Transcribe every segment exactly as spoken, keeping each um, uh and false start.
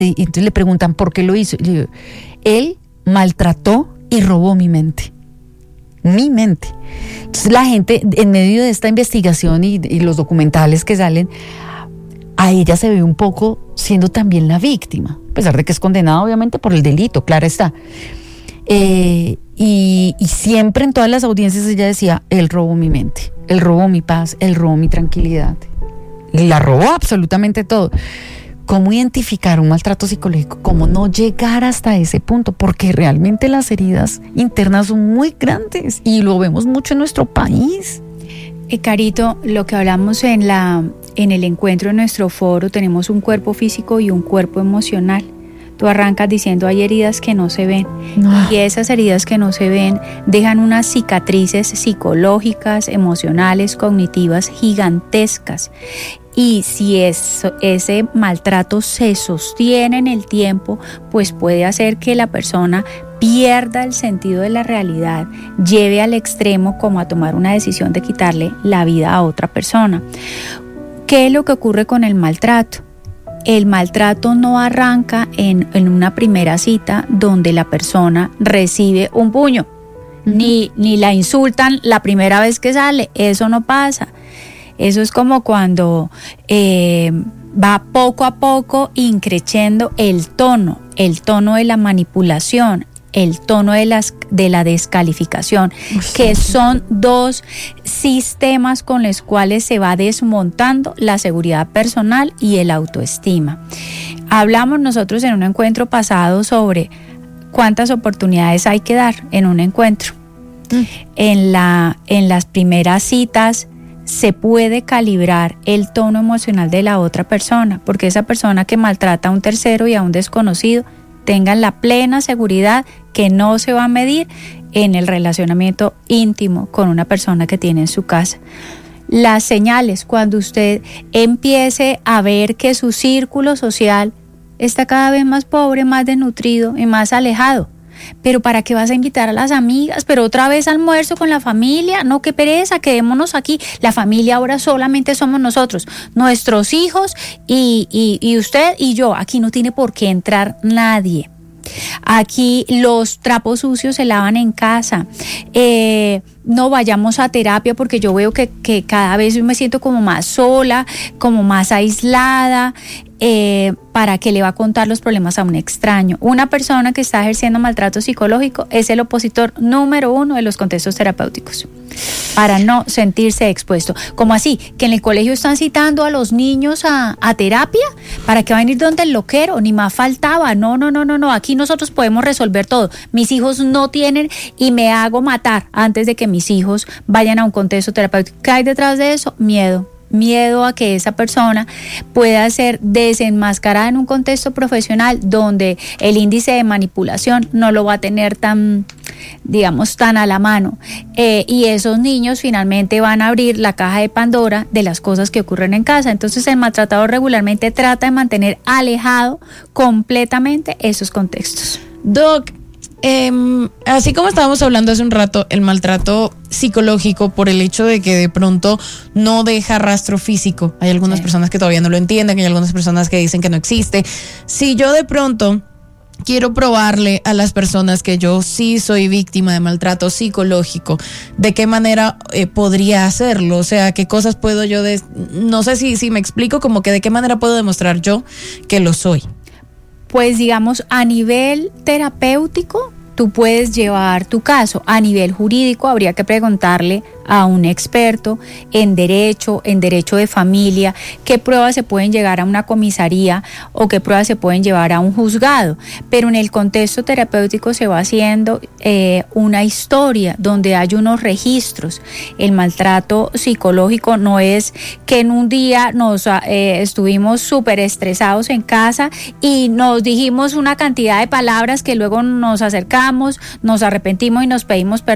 Y entonces le preguntan por qué lo hizo. Y yo digo, él maltrató y robó mi mente. Mi mente. Entonces la gente, en medio de esta investigación y, y los documentales que salen, a ella se ve un poco siendo también la víctima, a pesar de que es condenada obviamente por el delito, claro está. Eh, y, y siempre en todas las audiencias ella decía, él robó mi mente, él robó mi paz, él robó mi tranquilidad. La robó absolutamente todo. ¿Cómo identificar un maltrato psicológico? ¿Cómo no llegar hasta ese punto? Porque realmente las heridas internas son muy grandes y lo vemos mucho en nuestro país. Eh, Carito, lo que hablamos en, la, en el encuentro de nuestro foro, tenemos un cuerpo físico y un cuerpo emocional. Tú arrancas diciendo hay heridas que no se ven, no. Y esas heridas que no se ven dejan unas cicatrices psicológicas, emocionales, cognitivas gigantescas. Y si eso, ese maltrato se sostiene en el tiempo, pues puede hacer que la persona pierda el sentido de la realidad, lleve al extremo como a tomar una decisión de quitarle la vida a otra persona. ¿Qué es lo que ocurre con el maltrato? El maltrato no arranca en, en una primera cita donde la persona recibe un puño, uh-huh. ni, ni la insultan la primera vez que sale, eso no pasa. Eso es como cuando eh, va poco a poco increciendo el tono, el tono de la manipulación, el tono de, las, de la descalificación, que son dos sistemas con los cuales se va desmontando la seguridad personal y el autoestima. Hablamos nosotros en un encuentro pasado sobre cuántas oportunidades hay que dar en un encuentro. Mm. En, la, en las primeras citas se puede calibrar el tono emocional de la otra persona, porque esa persona que maltrata a un tercero y a un desconocido tengan la plena seguridad que no se va a medir en el relacionamiento íntimo con una persona que tiene en su casa. Las señales, cuando usted empiece a ver que su círculo social está cada vez más pobre, más desnutrido y más alejado. Pero ¿para qué vas a invitar a las amigas? Pero otra vez almuerzo con la familia. No, qué pereza, quedémonos aquí. La familia ahora solamente somos nosotros, nuestros hijos y, y, y usted y yo. Aquí no tiene por qué entrar nadie. Aquí los trapos sucios se lavan en casa. Eh, no vayamos a terapia porque yo veo que, que cada vez me siento como más sola, como más aislada. Eh, ¿Para qué le va a contar los problemas a un extraño? Una persona que está ejerciendo maltrato psicológico es el opositor número uno de los contextos terapéuticos, para no sentirse expuesto. ¿Cómo así? ¿Que en el colegio están citando a los niños a, a terapia? ¿Para qué van a ir donde el loquero? Ni más faltaba. No, no, no, no, no. Aquí nosotros podemos resolver todo. Mis hijos no tienen y me hago matar antes de que mis hijos vayan a un contexto terapéutico. ¿Qué hay detrás de eso? Miedo. Miedo a que esa persona pueda ser desenmascarada en un contexto profesional donde el índice de manipulación no lo va a tener tan, digamos, tan a la mano. Eh, y esos niños finalmente van a abrir la caja de Pandora de las cosas que ocurren en casa. Entonces el maltratador regularmente trata de mantener alejado completamente esos contextos. Doc, Eh, así como estábamos hablando hace un rato, el maltrato psicológico por el hecho de que de pronto no deja rastro físico. Hay algunas sí. personas que todavía no lo entienden, hay algunas personas que dicen que no existe. Si yo de pronto quiero probarle a las personas que yo sí soy víctima de maltrato psicológico, ¿de qué manera eh, podría hacerlo? O sea, ¿qué cosas puedo yo, de, no sé si, si me explico, como que de qué manera puedo demostrar yo que lo soy? Pues digamos, a nivel terapéutico, tú puedes llevar tu caso. A nivel jurídico, habría que preguntarle a un experto en derecho, en derecho de familia, qué pruebas se pueden llegar a una comisaría o qué pruebas se pueden llevar a un juzgado. Pero en el contexto terapéutico se va haciendo eh, una historia donde hay unos registros. El maltrato psicológico no es que en un día nos eh, estuvimos súper estresados en casa y nos dijimos una cantidad de palabras que luego nos acercamos, nos arrepentimos y nos pedimos perdón.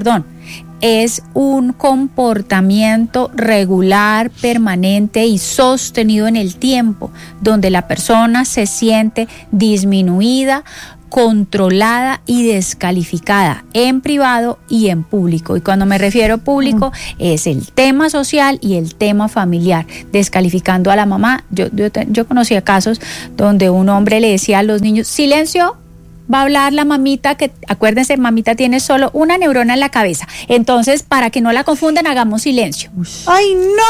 es un comportamiento regular, permanente y sostenido en el tiempo, donde la persona se siente disminuida, controlada y descalificada en privado y en público. Y cuando me refiero a público, mm. es el tema social y el tema familiar, descalificando a la mamá. Yo, yo, yo conocía casos donde un hombre le decía a los niños, silencio, va a hablar la mamita, que acuérdense, mamita tiene solo una neurona en la cabeza. Entonces, para que no la confundan, hagamos silencio. ¡Ay,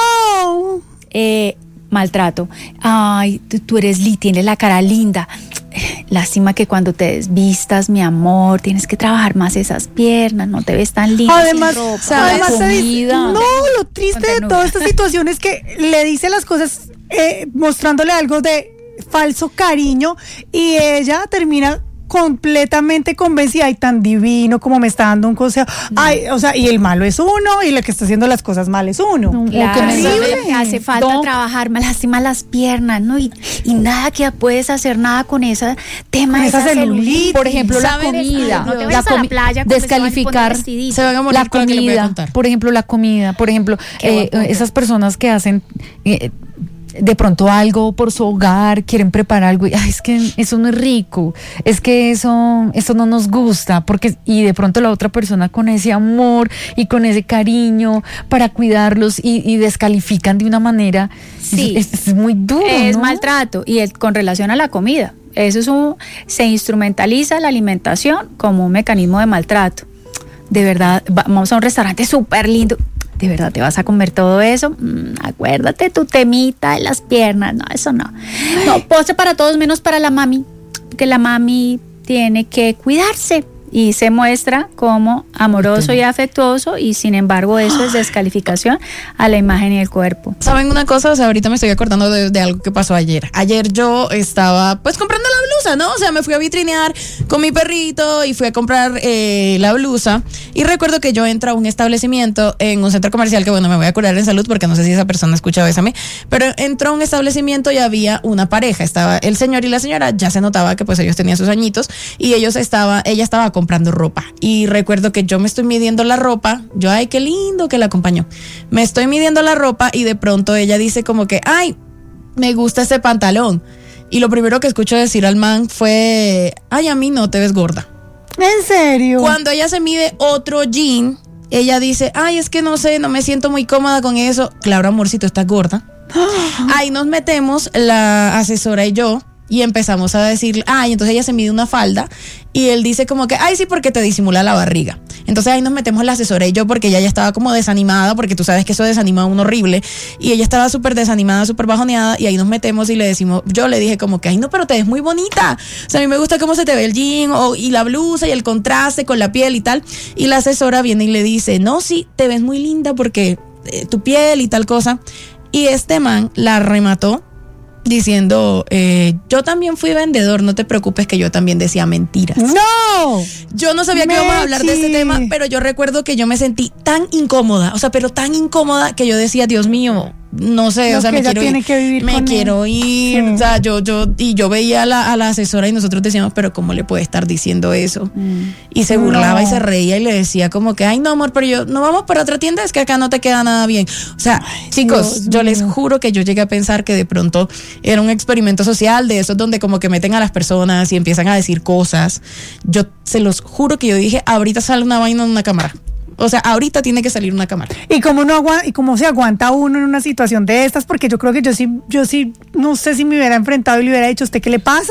no! Eh, maltrato. Ay, tú, tú eres li, tienes la cara linda. Lástima que cuando te desvistas, mi amor, tienes que trabajar más esas piernas, no te ves tan linda. Además, ropa, además te dice, comida. no, lo triste de toda esta situación es que le dice las cosas eh, mostrándole algo de falso cariño y ella termina completamente convencida, ay, tan divino como me está dando un consejo, no. ay, o sea, y el malo es uno y el que está haciendo las cosas mal es uno. No, claro, que hace falta no. trabajar, me lastima las piernas, ¿no? Y, y nada que puedes hacer nada con ese tema de esa, esa celulitis. Por ejemplo, la comida, no te la, comi- a la playa, descalificar, se van a morir la con comida, por ejemplo, la comida, por ejemplo, eh, esas personas que hacen eh, de pronto algo por su hogar, quieren preparar algo y ay, es que eso no es rico, es que eso, eso no nos gusta, porque y de pronto la otra persona con ese amor y con ese cariño para cuidarlos y, y descalifican de una manera, sí, es, es, es muy duro, es ¿no? maltrato. Y el, con relación a la comida, eso es un, se instrumentaliza la alimentación como un mecanismo de maltrato. De verdad, vamos a un restaurante súper lindo, ¿de verdad te vas a comer todo eso? Mm, acuérdate tu temita de las piernas. No, eso no. No, postre para todos menos para la mami, porque la mami tiene que cuidarse y se muestra como amoroso y afectuoso y sin embargo eso es descalificación a la imagen y el cuerpo. ¿Saben una cosa? O sea, ahorita me estoy acordando de, de algo que pasó ayer. Ayer yo estaba pues comprando la blusa, ¿no? O sea, me fui a vitrinear con mi perrito y fui a comprar eh, la blusa y recuerdo que yo entro a un establecimiento en un centro comercial que bueno, me voy a curar en salud porque no sé si esa persona escucha Bésame, pero entró a un establecimiento y había una pareja, estaba el señor y la señora, ya se notaba que pues ellos tenían sus añitos y ellos estaba, ella estaba comprando ropa y recuerdo que yo me estoy midiendo la ropa, yo ay qué lindo que la acompañó, me estoy midiendo la ropa y de pronto ella dice como que ay, me gusta ese pantalón y lo primero que escucho decir al man fue ay, a mí no te ves gorda. ¿En serio? Cuando ella se mide otro jean, ella dice ay, es que no sé, no me siento muy cómoda con eso. Claro, amorcito, estás gorda. Ahí nos metemos la asesora y yo y empezamos a decir, ay, entonces ella se mide una falda y él dice como que, ay, sí, porque te disimula la barriga. Entonces ahí nos metemos la asesora y yo porque ella ya estaba como desanimada, porque tú sabes que eso desanima a uno horrible, y ella estaba súper desanimada, súper bajoneada, y ahí nos metemos y le decimos, yo le dije como que, ay, no, pero te ves muy bonita, o sea, a mí me gusta cómo se te ve el jean o, y la blusa y el contraste con la piel y tal, y la asesora viene y le dice, no, sí, te ves muy linda porque eh, tu piel y tal cosa, y este man la remató diciendo, eh, yo también fui vendedor, no te preocupes que yo también decía mentiras. ¡No! Yo no sabía Mechi. que íbamos a hablar de este tema, pero yo recuerdo que yo me sentí tan incómoda, o sea, pero tan incómoda que yo decía, Dios mío, no sé, Lo o sea, que me ella quiero tiene ir, que vivir me con quiero él. ir, Sí. o sea, yo, yo, y yo veía a la, a la asesora y nosotros decíamos, pero ¿cómo le puede estar diciendo eso? Mm. Y se burlaba No. y se reía y le decía como que, ay, no, amor, pero yo, no vamos para otra tienda, es que acá no te queda nada bien. O sea, ay, chicos, Dios yo mío. les juro que yo llegué a pensar que de pronto era un experimento social de esos donde como que meten a las personas y empiezan a decir cosas. Yo se los juro que yo dije, ahorita sale una vaina en una cámara. O sea, ahorita tiene que salir una cámara. Y cómo no aguanta, y cómo se aguanta uno en una situación de estas, porque yo creo que yo sí, yo sí, no sé si me hubiera enfrentado y le hubiera dicho, ¿usted qué le pasa?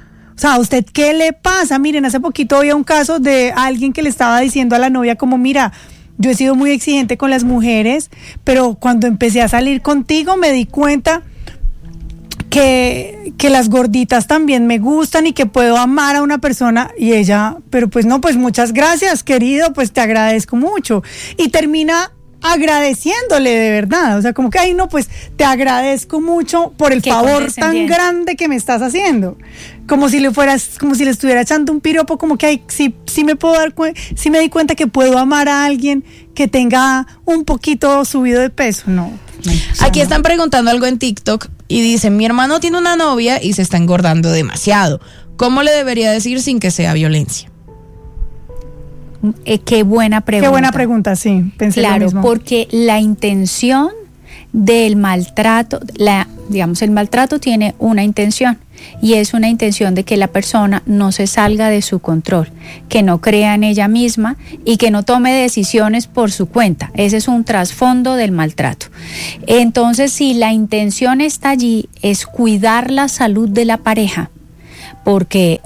O sea, ¿a usted qué le pasa? Miren, hace poquito había un caso de alguien que le estaba diciendo a la novia como, mira, yo he sido muy exigente con las mujeres, pero cuando empecé a salir contigo me di cuenta que, que las gorditas también me gustan y que puedo amar a una persona. Y ella, pero pues no, pues muchas gracias, querido, pues te agradezco mucho. Y termina agradeciéndole de verdad, o sea, como que, ay no, pues te agradezco mucho por el Qué favor tan condescendiente. grande que me estás haciendo, como si le fueras, como si le estuviera echando un piropo, como que, ay, sí, sí me puedo dar cuenta, sí me di cuenta que puedo amar a alguien que tenga un poquito subido de peso, no. no o sea, Aquí no. están preguntando algo en TikTok y dicen, mi hermano tiene una novia y se está engordando demasiado. ¿Cómo le debería decir sin que sea violencia? Eh, qué buena pregunta. Qué buena pregunta, sí, pensé claro, lo mismo. porque la intención del maltrato, la, digamos, el maltrato tiene una intención y es una intención de que la persona no se salga de su control, que no crea en ella misma y que no tome decisiones por su cuenta. Ese es un trasfondo del maltrato. Entonces, si la intención está allí, es cuidar la salud de la pareja, porque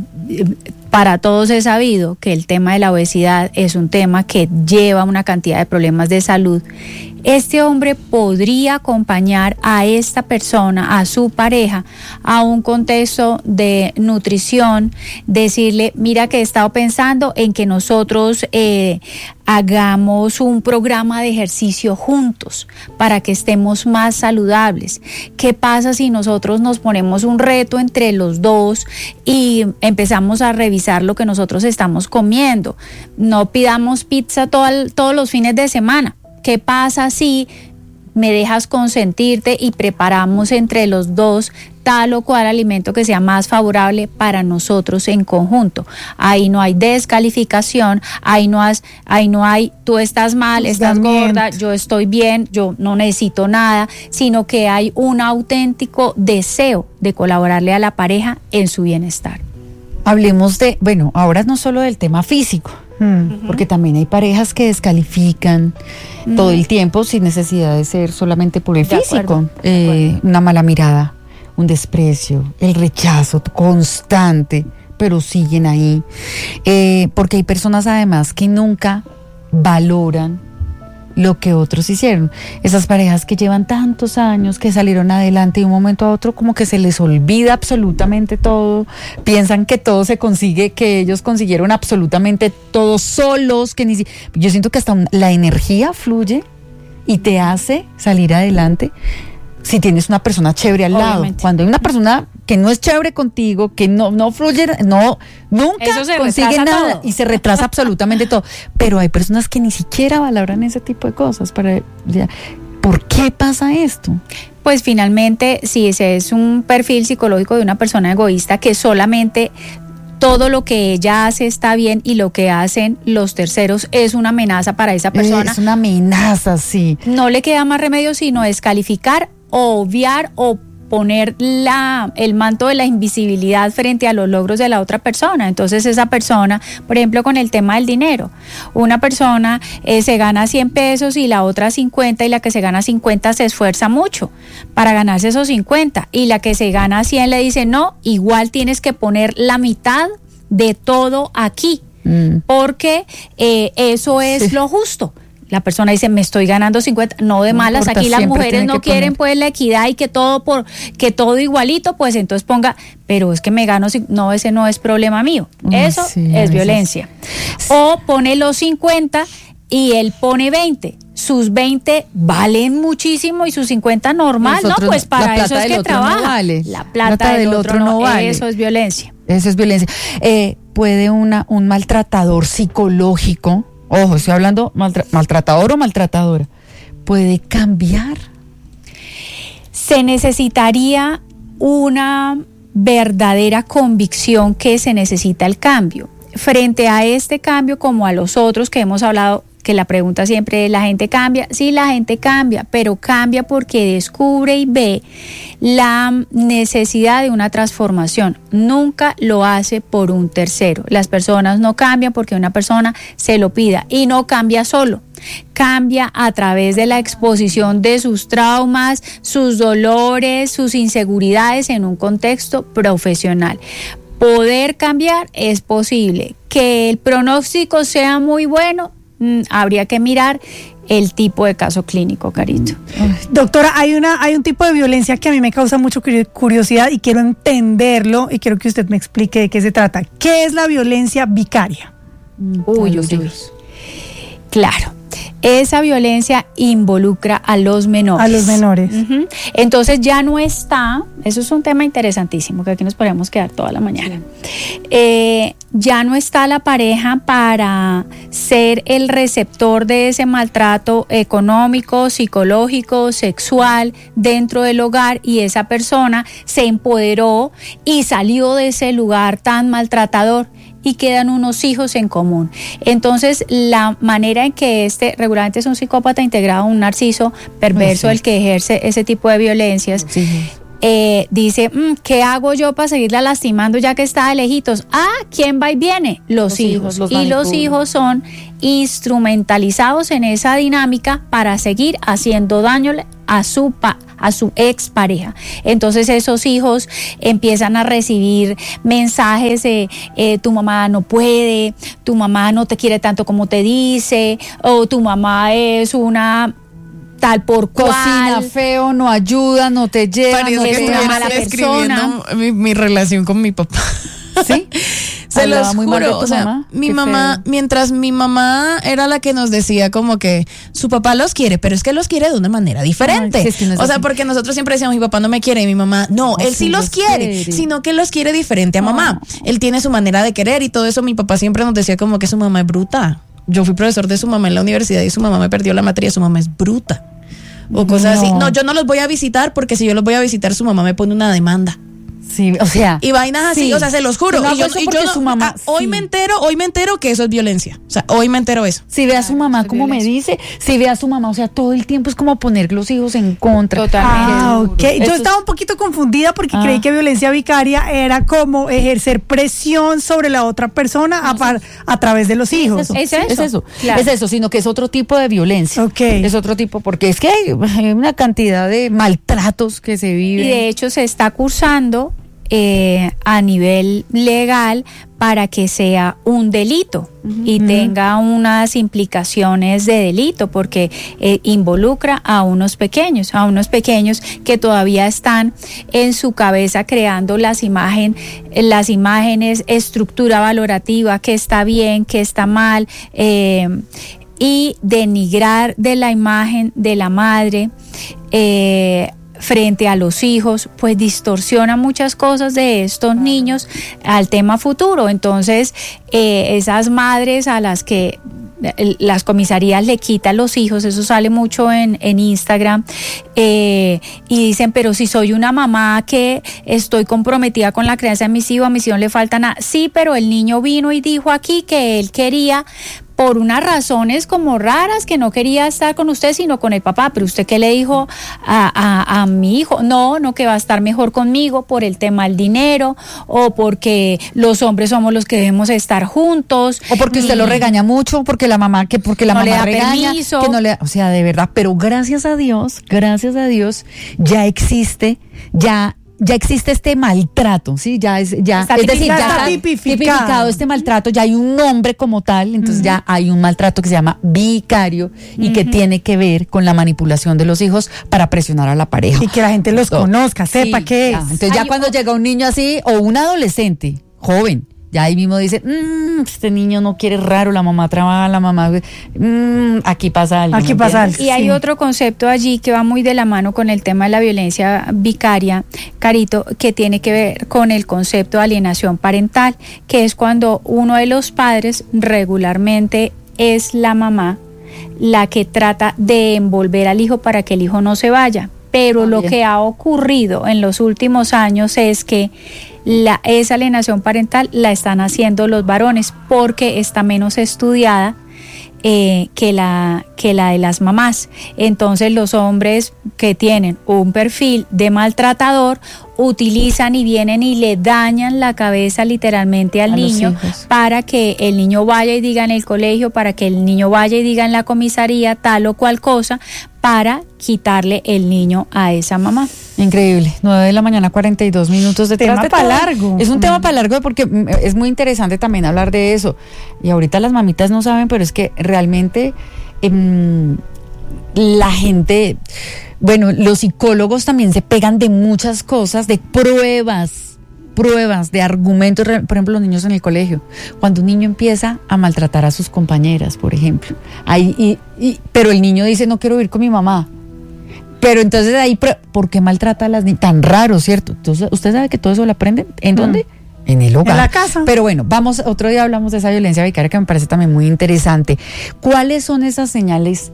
para todos es sabido que el tema de la obesidad es un tema que lleva una cantidad de problemas de salud. Este hombre podría acompañar a esta persona, a su pareja, a un contexto de nutrición, decirle, mira que he estado pensando en que nosotros eh, hagamos un programa de ejercicio juntos para que estemos más saludables. ¿Qué pasa si nosotros nos ponemos un reto entre los dos y empezamos a revisar lo que nosotros estamos comiendo? No pidamos pizza todo, todos los fines de semana. ¿Qué pasa si me dejas consentirte y preparamos entre los dos tal o cual alimento que sea más favorable para nosotros en conjunto? Ahí no hay descalificación, ahí no, has, ahí no hay tú estás mal, estás gorda, yo estoy bien, yo no necesito nada, sino que hay un auténtico deseo de colaborarle a la pareja en su bienestar. Hablemos de, bueno, ahora no solo del tema físico, uh-huh. porque también hay parejas que descalifican uh-huh. todo el tiempo sin necesidad de ser solamente por el de físico. Acuerdo, eh, una mala mirada, un desprecio, el rechazo constante, pero siguen ahí. Eh, porque hay personas además que nunca valoran lo que otros hicieron. Esas parejas que llevan tantos años, que salieron adelante y de un momento a otro como que se les olvida absolutamente todo, piensan que todo se consigue, que ellos consiguieron absolutamente todo solos, que ni si... Yo siento que hasta un, la energía fluye y te hace salir adelante si tienes una persona chévere al Obviamente. lado. Cuando hay una persona que no es chévere contigo, que no, no fluye, no, nunca consigue nada todo. Y se retrasa absolutamente todo. Pero hay personas que ni siquiera valoran ese tipo de cosas. Para, ya, ¿por qué pasa esto? Pues finalmente, si ese es un perfil psicológico de una persona egoísta que solamente todo lo que ella hace está bien y lo que hacen los terceros es una amenaza para esa persona. Es una amenaza, sí. No le queda más remedio sino descalificar o obviar o poner la, el manto de la invisibilidad frente a los logros de la otra persona. Entonces esa persona, por ejemplo con el tema del dinero, una persona eh, se gana cien pesos y la otra cincuenta, y la que se gana cincuenta se esfuerza mucho para ganarse esos cincuenta, y la que se gana cien le dice no, igual tienes que poner la mitad de todo aquí, mm. porque eh, eso es sí. lo justo. La persona dice, me estoy ganando cincuenta, no de malas, no importa, aquí las mujeres no quieren pues la equidad y que todo por que todo igualito, pues entonces ponga, pero es que me gano, no, ese no es problema mío. Eso sí, es violencia. Sí. O pone los cincuenta y él pone veinte. Sus veinte valen muchísimo y sus cincuenta normal, Nosotros, ¿no? Pues para eso es que trabaja. No vale. La plata, plata del, del otro, otro no, no vale. Eso es violencia. Eso es violencia. Eh, puede una un maltratador psicológico, ojo, estoy hablando maltra- maltratador o maltratadora, ¿puede cambiar? Se necesitaría una verdadera convicción que se necesita el cambio. Frente a este cambio, como a los otros que hemos hablado, que la pregunta siempre es, ¿la gente cambia? Sí, la gente cambia, pero cambia porque descubre y ve la necesidad de una transformación. Nunca lo hace por un tercero. Las personas no cambian porque una persona se lo pida, y no cambia solo. Cambia a través de la exposición de sus traumas, sus dolores, sus inseguridades en un contexto profesional. Poder cambiar es posible. Que el pronóstico sea muy bueno, mmm, habría que mirar el tipo de caso clínico, Carito. Doctora, hay una hay un tipo de violencia que a mí me causa mucha curiosidad y quiero entenderlo y quiero que usted me explique de qué se trata. ¿Qué es la violencia vicaria? Uy, uy, uy. Claro. Esa violencia involucra a los menores. A los menores. Uh-huh. Entonces ya no está, eso es un tema interesantísimo, que aquí nos podríamos quedar toda la mañana. Eh, ya no está la pareja para ser el receptor de ese maltrato económico, psicológico, sexual dentro del hogar, y esa persona se empoderó y salió de ese lugar tan maltratador y quedan unos hijos en común. Entonces, la manera en que este regularmente es un psicópata integrado, un narciso perverso, sí, el que ejerce ese tipo de violencias, sí, eh, dice, mmm, ¿qué hago yo para seguirla lastimando ya que está de lejitos? Ah, ¿quién va y viene? Los, los hijos. hijos los y los hijos son instrumentalizados en esa dinámica para seguir haciendo daño a su pa a su expareja. Entonces esos hijos empiezan a recibir mensajes de eh, tu mamá no puede, tu mamá no te quiere tanto como te dice, o tu mamá es una tal por cual. Cocina feo, no ayuda, no te lleva, Parece no que es una mala persona. Mi, mi relación con mi papá. ¿Sí? Se los juro, o sea, mamá? mi Qué mamá, feo. mientras mi mamá era la que nos decía como que su papá los quiere, pero es que los quiere de una manera diferente. Ay, sí, es que no es o sea, así. Porque nosotros siempre decíamos, mi papá no me quiere, y mi mamá, no, no él sí, sí los, los quiere, quiere, sino que los quiere diferente a mamá. Oh. Él tiene su manera de querer y todo eso. Mi papá siempre nos decía como que su mamá es bruta. Yo fui profesor de su mamá en la universidad y su mamá me perdió la materia, su mamá es bruta. O cosas no. así. No, yo no los voy a visitar porque si yo los voy a visitar, su mamá me pone una demanda. Sí, o sea. Y vainas así, sí. o sea, se los juro. No, y yo, y yo no, su mamá, ah, hoy sí. me entero, hoy me entero que eso es violencia. O sea, hoy me entero eso. Si ve a su mamá como me dice, si ve a su mamá, o sea, todo el tiempo es como poner los hijos en contra. Totalmente. Ah, ok. Yo eso estaba es... un poquito confundida porque ah. creí que violencia vicaria era como ejercer presión sobre la otra persona a, par, a través de los hijos. Es eso, es eso. Es eso, claro. es eso, sino que es otro tipo de violencia. Ok. Es otro tipo, porque es que hay una cantidad de maltratos que se viven. Y de hecho se está cursando Eh, a nivel legal para que sea un delito uh-huh. y tenga unas implicaciones de delito, porque eh, involucra a unos pequeños, a unos pequeños que todavía están en su cabeza creando las imágenes, las imágenes, estructura valorativa, qué está bien, qué está mal, eh, y denigrar de la imagen de la madre, eh, frente a los hijos, pues distorsiona muchas cosas de estos niños al tema futuro. Entonces, eh, esas madres a las que las comisarías le quitan los hijos, eso sale mucho en, en Instagram, eh, y dicen, pero si soy una mamá que estoy comprometida con la crianza de mis hijos, a mis hijos le falta nada. Sí, pero el niño vino y dijo aquí que él quería, por unas razones como raras, que no quería estar con usted, sino con el papá. Pero usted, ¿qué le dijo a, a, a mi hijo? No, no, que va a estar mejor conmigo por el tema del dinero, o porque los hombres somos los que debemos estar juntos. O porque usted mm. lo regaña mucho, porque la mamá, que porque la no mamá le da regaña, permiso. Que no le, o sea, de verdad, pero gracias a Dios, gracias a Dios, ya existe, ya ya existe este maltrato, sí, ya es, ya, está es decir, ya está tipificado. tipificado este maltrato, ya hay un nombre como tal, entonces uh-huh. ya hay un maltrato que se llama vicario y uh-huh. que tiene que ver con la manipulación de los hijos para presionar a la pareja. Y que la gente los so, conozca, sepa sí, qué es. Ya. Entonces ya hay, cuando o, llega un niño así, o un adolescente, joven, ya ahí mismo dice, mmm, este niño no quiere, raro, la mamá trabaja, la mamá, mmm, aquí pasa algo. Aquí pasa algo. Y sí. hay otro concepto allí que va muy de la mano con el tema de la violencia vicaria, Carito, que tiene que ver con el concepto de alienación parental, que es cuando uno de los padres, regularmente es la mamá, la que trata de envolver al hijo para que el hijo no se vaya. Pero oh, lo bien. que ha ocurrido en los últimos años es que la, esa alienación parental la están haciendo los varones porque está menos estudiada eh, que, la, que la de las mamás. Entonces los hombres que tienen un perfil de maltratador utilizan y vienen y le dañan la cabeza literalmente al niño para que el niño vaya y diga en el colegio, para que el niño vaya y diga en la comisaría tal o cual cosa, para quitarle el niño a esa mamá. Increíble, nueve de la mañana, cuarenta y dos minutos de tema para largo. Es un mm. tema para largo porque es muy interesante también hablar de eso. Y ahorita las mamitas no saben, pero es que realmente eh, la gente, bueno, los psicólogos también se pegan de muchas cosas, de pruebas, pruebas, de argumentos, por ejemplo, los niños en el colegio. Cuando un niño empieza a maltratar a sus compañeras, por ejemplo, ahí, y, y, pero el niño dice, no quiero vivir con mi mamá. Pero entonces ahí, ¿por qué maltrata a las niñas? Tan raro, ¿cierto? Entonces, ¿usted sabe que todo eso lo aprenden? ¿En mm. dónde? En el hogar. En la casa. Pero bueno, vamos, otro día hablamos de esa violencia vicaria que me parece también muy interesante. ¿Cuáles son esas señales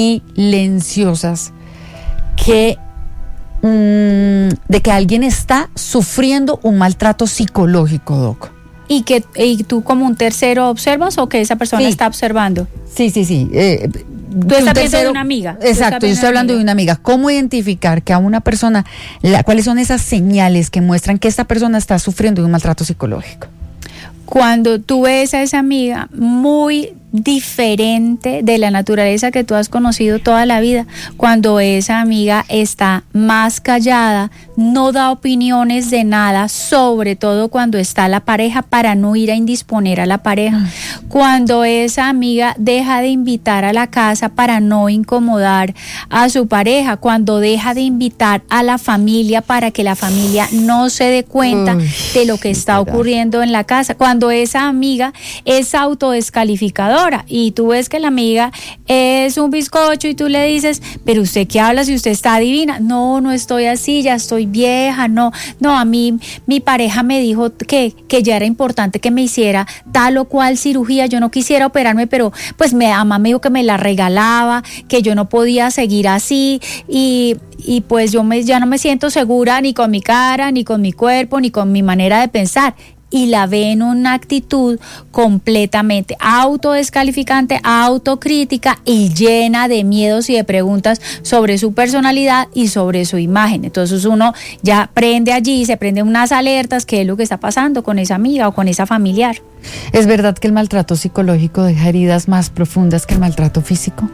silenciosas que mmm, de que alguien está sufriendo un maltrato psicológico, Doc? y que y tú como un tercero observas o que esa persona Sí. está observando. Sí, sí, sí. Eh, Tú estás viendo de una amiga. Tú estás Exacto, yo viendo estoy hablando de una amiga. ¿Cómo identificar que a una persona, la, cuáles son esas señales que muestran que esta persona está sufriendo de un maltrato psicológico? Cuando tú ves a esa amiga muy diferente de la naturaleza que tú has conocido toda la vida, cuando esa amiga está más callada, no da opiniones de nada, sobre todo cuando está la pareja para no ir a indisponer a la pareja, cuando esa amiga deja de invitar a la casa para no incomodar a su pareja, cuando deja de invitar a la familia para que la familia no se dé cuenta Uy, de lo que está literal. ocurriendo en la casa, cuando esa amiga es autodescalificadora y tú ves que la amiga es un bizcocho y tú le dices, pero usted qué habla si usted está divina, no, no estoy así, ya estoy vieja, no, no, a mí mi pareja me dijo que, que ya era importante que me hiciera tal o cual cirugía, yo no quisiera operarme, pero pues mi mamá me dijo que me la regalaba, que yo no podía seguir así y, y pues yo me, ya no me siento segura ni con mi cara, ni con mi cuerpo, ni con mi manera de pensar. Y la ve en una actitud completamente autodescalificante, autocrítica y llena de miedos y de preguntas sobre su personalidad y sobre su imagen. Entonces uno ya prende allí, se prende unas alertas, qué es lo que está pasando con esa amiga o con esa familiar. ¿Es verdad que el maltrato psicológico deja heridas más profundas que el maltrato físico?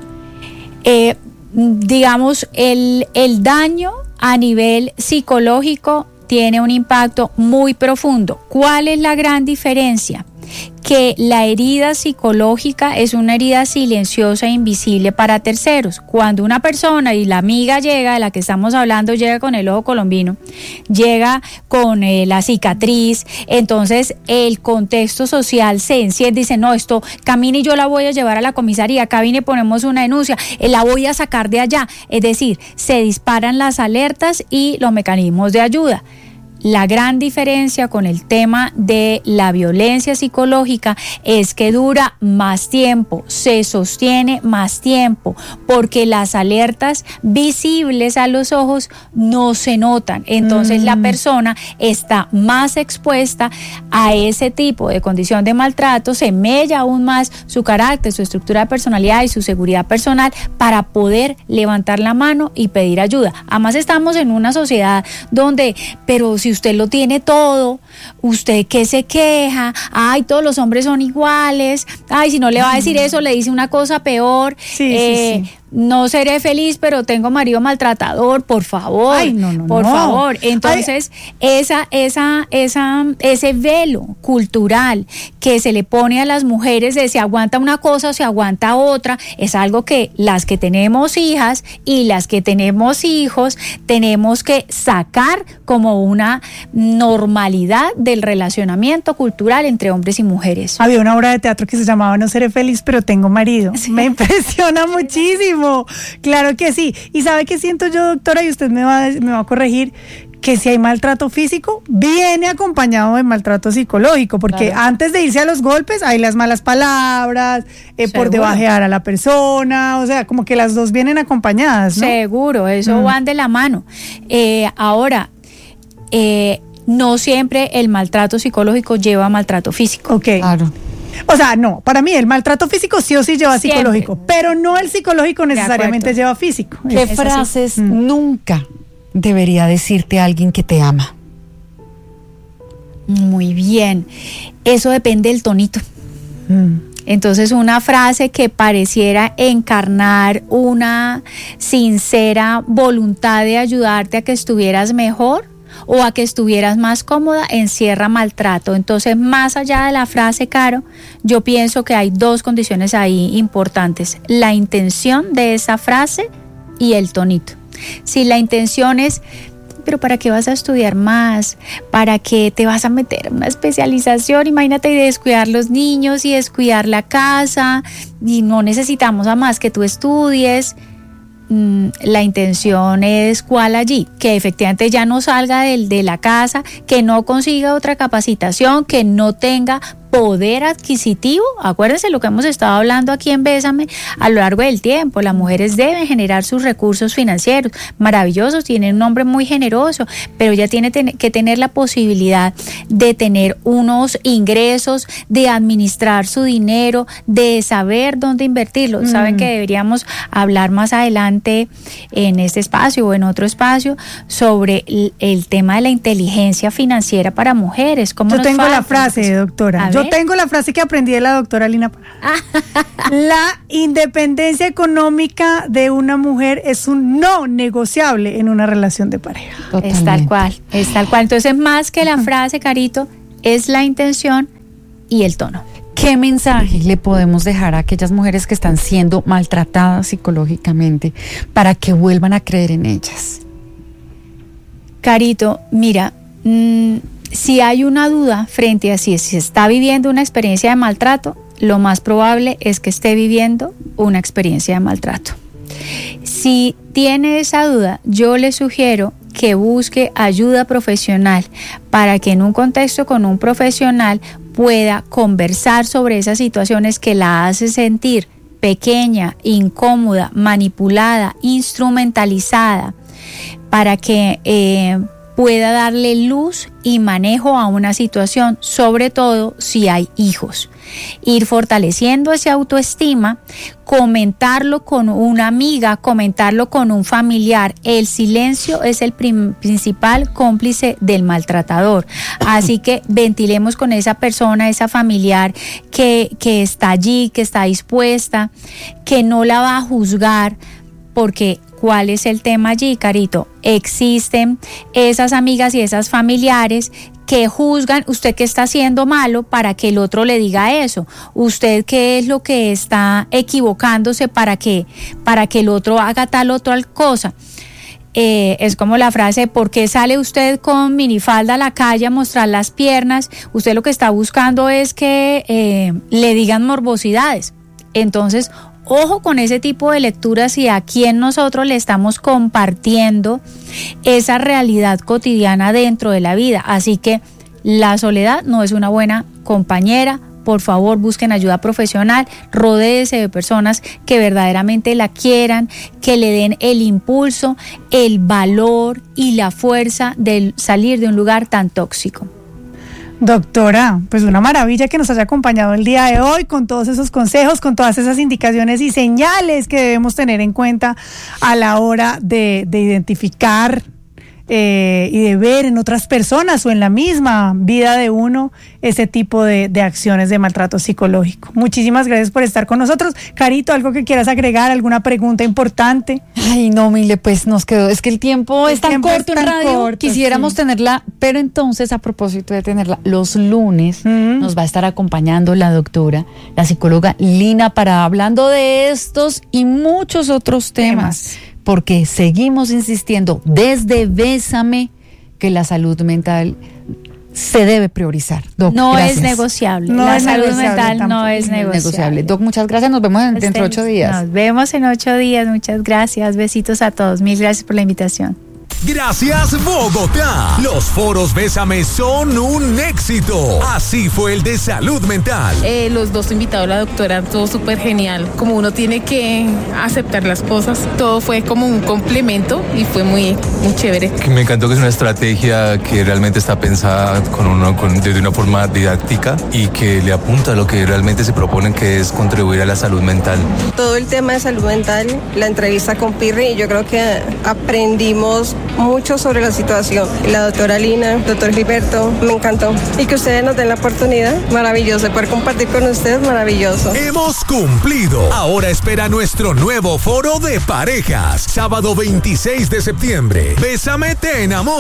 Eh, digamos, el, el daño a nivel psicológico tiene un impacto muy profundo. ¿Cuál es la gran diferencia? Que la herida psicológica es una herida silenciosa e invisible para terceros. Cuando una persona, y la amiga llega, de la que estamos hablando, llega con el ojo colombino, llega con eh, la cicatriz, entonces el contexto social se enciende y dice, no, esto, camine y yo la voy a llevar a la comisaría, camine y ponemos una denuncia, eh, la voy a sacar de allá. Es decir, se disparan las alertas y los mecanismos de ayuda. La gran diferencia con el tema de la violencia psicológica es que dura más tiempo, se sostiene más tiempo, porque las alertas visibles a los ojos no se notan. Entonces mm. la persona está más expuesta a ese tipo de condición de maltrato, se mella aún más su carácter, su estructura de personalidad y su seguridad personal para poder levantar la mano y pedir ayuda. Además estamos en una sociedad donde, pero si usted lo tiene todo, usted qué se queja, ay, todos los hombres son iguales, ay, si no le va a decir eso, le dice una cosa peor, sí, eh, sí, sí. no seré feliz, pero tengo marido maltratador, por favor, ay, no, no, por no. favor. Entonces, ay. esa, esa, esa, ese velo cultural que se le pone a las mujeres de se aguanta una cosa o se aguanta otra, es algo que las que tenemos hijas y las que tenemos hijos tenemos que sacar como una normalidad del relacionamiento cultural entre hombres y mujeres. Había una obra de teatro que se llamaba No seré feliz, pero tengo marido. Sí. Me impresiona muchísimo. Claro que sí. ¿Y sabe qué siento yo, doctora? Y usted me va, a, me va a corregir, que si hay maltrato físico, viene acompañado de maltrato psicológico, porque claro, antes de irse a los golpes hay las malas palabras, eh, por debajear a la persona, o sea, como que las dos vienen acompañadas, ¿no? Seguro, eso mm. van de la mano. Eh, ahora, eh, no siempre el maltrato psicológico lleva a maltrato físico. Ok. Claro. O sea, no, para mí el maltrato físico sí o sí lleva Siempre. psicológico, pero no el psicológico necesariamente lleva físico. ¿Qué es frases así? nunca debería decirte alguien que te ama? Muy bien, eso depende del tonito. Mm. Entonces, una frase que pareciera encarnar una sincera voluntad de ayudarte a que estuvieras mejor o a que estuvieras más cómoda, encierra maltrato. Entonces, más allá de la frase, Caro, yo pienso que hay dos condiciones ahí importantes: la intención de esa frase y el tonito. Si la intención es, pero ¿para qué vas a estudiar más? ¿Para qué te vas a meter en una especialización? Imagínate, y descuidar los niños y descuidar la casa, y no necesitamos a más que tú estudies. La intención es cuál allí, que efectivamente ya no salga de, de la casa, que no consiga otra capacitación, que no tenga poder adquisitivo. Acuérdense lo que hemos estado hablando aquí en Bésame a lo largo del tiempo. Las mujeres deben generar sus recursos financieros, maravillosos, tienen un hombre muy generoso, pero ella tiene que tener la posibilidad de tener unos ingresos, de administrar su dinero, de saber dónde invertirlo. Mm. Saben que deberíamos hablar más adelante en este espacio o en otro espacio sobre el, el tema de la inteligencia financiera para mujeres. ¿Cómo Yo tengo la frase, doctora. Yo tengo la frase que aprendí de la doctora Lina Parada. La independencia económica de una mujer es un no negociable en una relación de pareja. Totalmente. Es tal cual, es tal cual. Entonces, más que la frase, Carito, es la intención y el tono. ¿Qué mensaje le podemos dejar a aquellas mujeres que están siendo maltratadas psicológicamente para que vuelvan a creer en ellas? Carito, mira, mmm, si hay una duda frente a si se está viviendo una experiencia de maltrato, lo más probable es que esté viviendo una experiencia de maltrato. Si tiene esa duda, yo le sugiero que busque ayuda profesional para que en un contexto con un profesional pueda conversar sobre esas situaciones que la hace sentir pequeña, incómoda, manipulada, instrumentalizada, para que eh, pueda darle luz y manejo a una situación, sobre todo si hay hijos. Ir fortaleciendo esa autoestima, comentarlo con una amiga, comentarlo con un familiar. El silencio es el prim- principal cómplice del maltratador. Así que ventilemos con esa persona, esa familiar que, que está allí, que está dispuesta, que no la va a juzgar, porque ¿cuál es el tema allí, Carito? Existen esas amigas y esas familiares que juzgan usted que está haciendo malo para que el otro le diga eso, usted qué es lo que está equivocándose para que, para que el otro haga tal o tal cosa. Eh, es como la frase, ¿por qué sale usted con minifalda a la calle a mostrar las piernas? Usted lo que está buscando es que eh, le digan morbosidades. Entonces, ojo con ese tipo de lecturas y a quién nosotros le estamos compartiendo esa realidad cotidiana dentro de la vida. Así que la soledad no es una buena compañera. Por favor, busquen ayuda profesional, rodéese de personas que verdaderamente la quieran, que le den el impulso, el valor y la fuerza de salir de un lugar tan tóxico. Doctora, pues una maravilla que nos haya acompañado el día de hoy con todos esos consejos, con todas esas indicaciones y señales que debemos tener en cuenta a la hora de, de identificar eh, y de ver en otras personas o en la misma vida de uno ese tipo de, de acciones de maltrato psicológico. Muchísimas gracias por estar con nosotros. Carito, ¿algo que quieras agregar? ¿Alguna pregunta importante? Ay, no, Mile, pues nos quedó, es que el tiempo el es tan tiempo corto es tan en radio, corto, quisiéramos sí. tenerla, pero entonces a propósito de tenerla, los lunes mm. nos va a estar acompañando la doctora, la psicóloga Lina Parada, hablando de estos y muchos otros temas, temas. Porque seguimos insistiendo desde Bésame que la salud mental se debe priorizar. Doc, no gracias. es negociable. No la es salud negociable mental tampoco. no es negociable. negociable. Doc, muchas gracias. Nos vemos en, dentro de ocho días. Nos vemos en ocho días. Muchas gracias. Besitos a todos. Mil gracias por la invitación. Gracias, Bogotá. Los foros Bésame son un éxito. Así fue el de salud mental. Eh, los dos invitados, la doctora, todo súper genial. Como uno tiene que aceptar las cosas, todo fue como un complemento y fue muy, muy chévere. Me encantó que es una estrategia que realmente está pensada con uno, con, desde una forma didáctica y que le apunta a lo que realmente se proponen, que es contribuir a la salud mental. Todo el tema de salud mental, la entrevista con Pirri, yo creo que aprendimos mucho sobre la situación. La doctora Lina, doctor Gilberto, me encantó. Y que ustedes nos den la oportunidad, maravilloso. Poder compartir con ustedes, maravilloso. Hemos cumplido. Ahora espera nuestro nuevo foro de parejas. Sábado veintiséis de septiembre. Bésame, te enamoro.